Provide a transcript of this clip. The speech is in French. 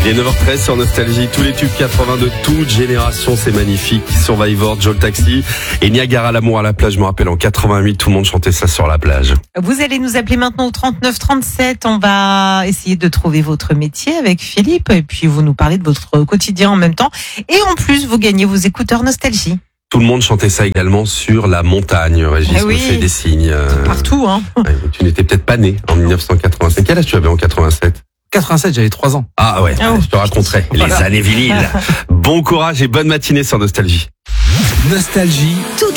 Il est 9h13 sur Nostalgie, tous les tubes 80 de toute génération, c'est magnifique. Survivor, Joe le Taxi et Niagara l'amour à la plage. Je me rappelle en 88, tout le monde chantait ça sur la plage. Vous allez nous appeler maintenant au 39 37. On va essayer de trouver votre métier avec Philippe et puis vous nous parlez de votre quotidien en même temps. Et en plus, vous gagnez vos écouteurs Nostalgie. Tout le monde chantait ça également sur la montagne. Régis me fait des signes. Partout, hein. Ouais, tu n'étais peut-être pas né en 1987. Quel âge tu avais en 87 ? 87, j'avais 3 ans. Ah ouais, je te raconterai. Les années viriles. Bon courage et bonne matinée sur Nostalgie. Nostalgie.